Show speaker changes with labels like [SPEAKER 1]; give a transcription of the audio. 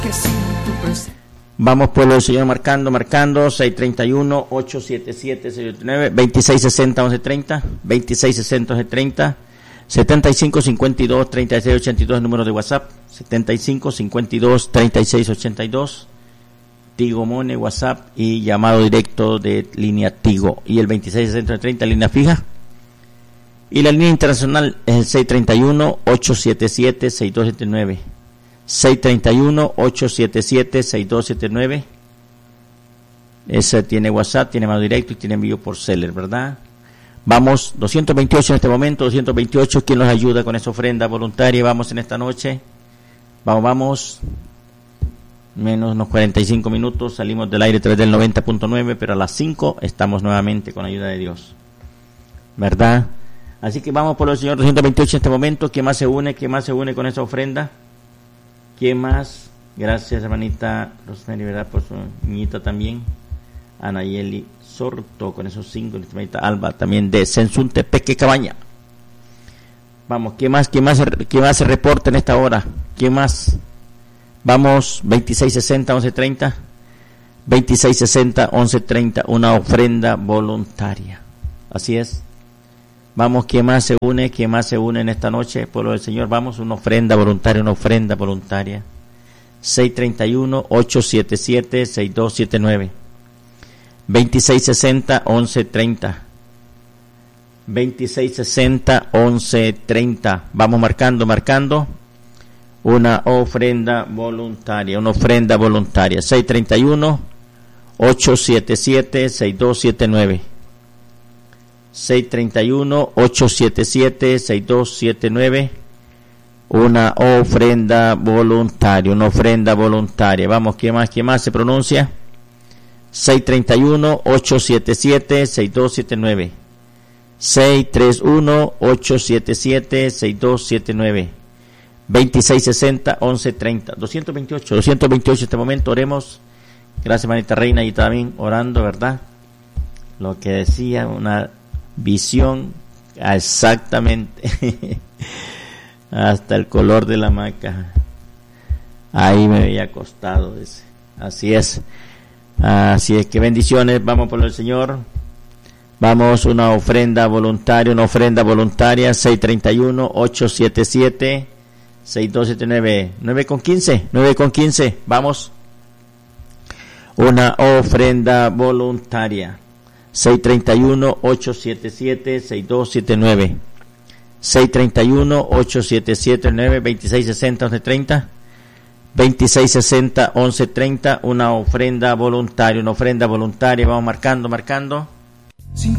[SPEAKER 1] que sin tu presencia.
[SPEAKER 2] Vamos, pueblo del Señor, marcando, 631-877-689, 2660-1130, 2660-1130, 7552-3682, el número de WhatsApp, 7552-3682, Tigo Money, WhatsApp y llamado directo de línea Tigo, y el 2660-30, línea fija. Y la línea internacional es el 631-877-6279. 631-877-6279. Ese tiene WhatsApp, tiene llamado directo y tiene envío por Seller, ¿verdad? Vamos, 228 en este momento, 228. ¿Quién nos ayuda con esa ofrenda voluntaria? Vamos en esta noche. Vamos. Menos unos 45 minutos. Salimos del aire a través del 90.9, pero a las 5 estamos nuevamente con ayuda de Dios, ¿verdad? Así que vamos por el Señor, 228 en este momento. ¿Quién más se une? ¿Quién más se une con esa ofrenda? ¿Quién más? Gracias, hermanita Rosemary, ¿verdad? Por su niñita también. Anayeli Sorto, con esos 5. Hermanita Alba, también de Sensunte, Peque Cabaña. Vamos, ¿quién más se reporta en esta hora? ¿Quién más? Vamos, 2660-1130. 2660-1130, una ofrenda voluntaria. Así es. Vamos, ¿quién más se une? ¿Quién más se une en esta noche? Pueblo del Señor, vamos, una ofrenda voluntaria, 631-877-6279. 2660-1130. 2660-1130. Vamos marcando. Una ofrenda voluntaria, 631-877-6279. 631-877-6279. Una ofrenda voluntaria. Vamos, ¿quién más se pronuncia? 631-877-6279. 631-877-6279. 2660-1130. 228 en este momento. Oremos. Gracias, manita Reina, y también orando, ¿verdad? Lo que decía, una visión exactamente hasta el color de la hamaca. Ahí me había acostado, dice. Así es que bendiciones. Vamos por el Señor. Vamos, una ofrenda voluntaria, 631-877-6279. 9:15. Vamos, una ofrenda voluntaria. 631-877-6279. 631-877-9, 2660-1130. 2660-1130, una ofrenda voluntaria. Vamos marcando.